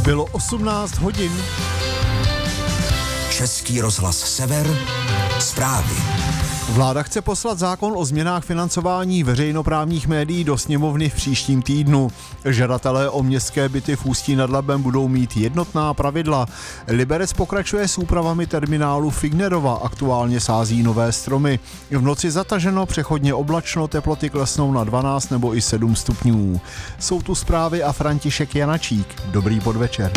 Bylo 18 hodin. Český rozhlas Sever, zprávy. Vláda chce poslat zákon o změnách financování veřejnoprávních médií do sněmovny v příštím týdnu. Žadatelé o městské byty v Ústí nad Labem budou mít jednotná pravidla. Liberec pokračuje s úpravami terminálu Fignerova, aktuálně sází nové stromy. V noci zataženo, přechodně oblačno, teploty klesnou na 12 nebo i 7 stupňů. Jsou tu zprávy a František Janačík. Dobrý podvečer.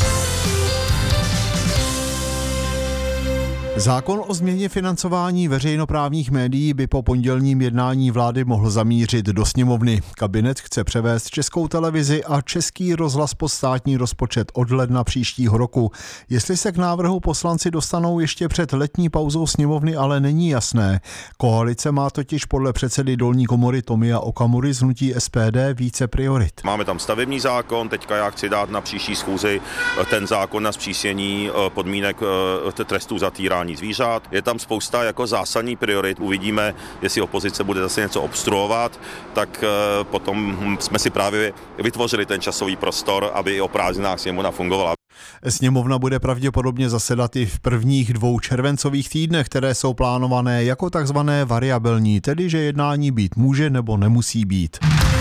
Zákon o změně financování veřejnoprávních médií by po pondělním jednání vlády mohl zamířit do sněmovny. Kabinet chce převést Českou televizi a Český rozhlas pod státní rozpočet od ledna příštího roku. Jestli se k návrhu poslanci dostanou ještě před letní pauzou sněmovny, ale není jasné. Koalice má totiž podle předsedy dolní komory Tomia Okamury z hnutí SPD více priorit. Máme tam stavební zákon, teďka já chci dát na příští schůzi ten zákon na zpřísnění podmínek trestů za týrání zvířat. Je tam spousta jako zásadní priorit. Uvidíme, jestli opozice bude zase něco obstruovat, tak potom jsme si právě vytvořili ten časový prostor, aby i o prázdninách sněmovna fungovala. Sněmovna bude pravděpodobně zasedat i v prvních 2 červencových týdnech, které jsou plánované jako takzvané variabilní, tedy že jednání být může nebo nemusí být.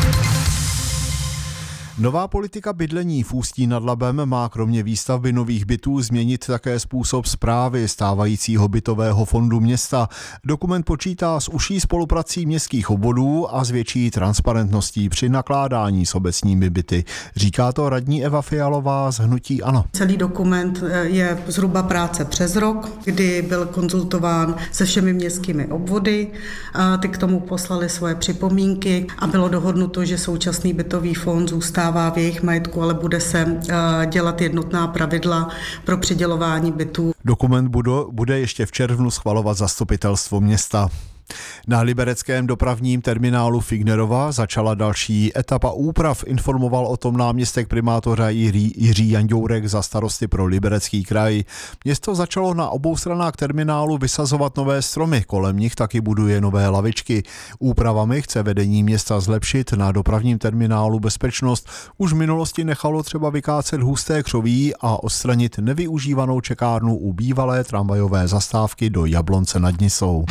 Nová politika bydlení v Ústí nad Labem má kromě výstavby nových bytů změnit také způsob správy stávajícího bytového fondu města. Dokument počítá s užší spoluprací městských obvodů a s větší transparentností při nakládání s obecními byty. Říká to radní Eva Fialová z hnutí ANO. Celý dokument je zhruba práce přes rok, kdy byl konzultován se všemi městskými obvody. Ty k tomu poslali svoje připomínky a bylo dohodnuto, že současný bytový fond zůstává v jejich majetku, ale bude se dělat jednotná pravidla pro přidělování bytů. Dokument bude ještě v červnu schvalovat zastupitelstvo města. Na libereckém dopravním terminálu Fignerova začala další etapa úprav. Informoval o tom náměstek primátora Jiří Janďourek za Starosty pro Liberecký kraj. Město začalo na obou stranách terminálu vysazovat nové stromy, kolem nich taky buduje nové lavičky. Úpravami chce vedení města zlepšit na dopravním terminálu bezpečnost. Už v minulosti nechalo třeba vykácet husté křoví a odstranit nevyužívanou čekárnu u bývalé tramvajové zastávky do Jablonce nad Nisou.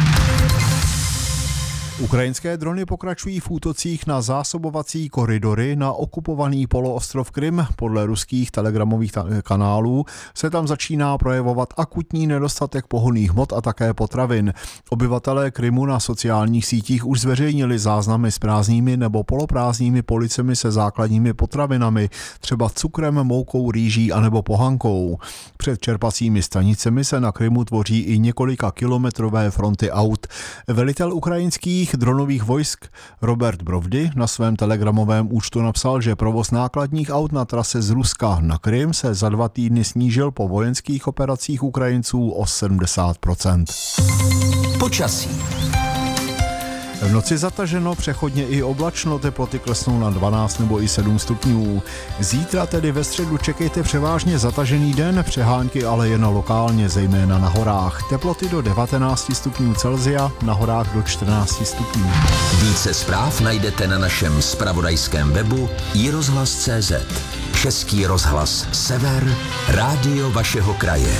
Ukrajinské drony pokračují v útocích na zásobovací koridory na okupovaný poloostrov Krym. Podle ruských telegramových kanálů se tam začíná projevovat akutní nedostatek pohonných hmot a také potravin. Obyvatelé Krymu na sociálních sítích už zveřejnili záznamy s prázdnými nebo poloprázdnými policemi se základními potravinami, třeba cukrem, moukou, rýží anebo pohankou. Před čerpacími stanicemi se na Krymu tvoří i několika kilometrové fronty aut. Velitel ukrajinských dronových vojsk Robert Brovdy na svém telegramovém účtu napsal, že provoz nákladních aut na trase z Ruska na Krym se za 2 týdny snížil po vojenských operacích Ukrajinců o 70%. Počasí. V noci zataženo, přechodně i oblačno, teploty klesnou na 12 nebo i 7 stupňů. Zítra tedy ve středu čekejte převážně zatažený den, přehánky ale jen lokálně, zejména na horách. Teploty do 19 stupňů Celsia, na horách do 14 stupňů. Více zpráv najdete na našem zpravodajském webu iRozhlas.cz. Český rozhlas Sever, rádio vašeho kraje.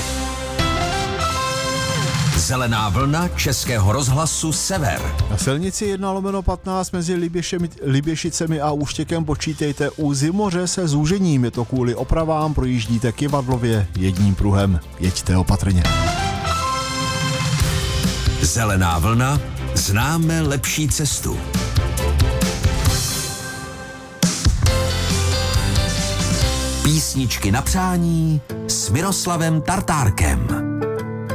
Zelená vlna Českého rozhlasu Sever. Na silnici 1/15 mezi Liběšicemi a Úštěkem počítejte u Zimoře se zúžením. Je to kvůli opravám, projíždíte Kyvadlově jedním pruhem. Jeďte opatrně. Zelená vlna, známe lepší cestu. Písničky na přání s Miroslavem Tartárkem.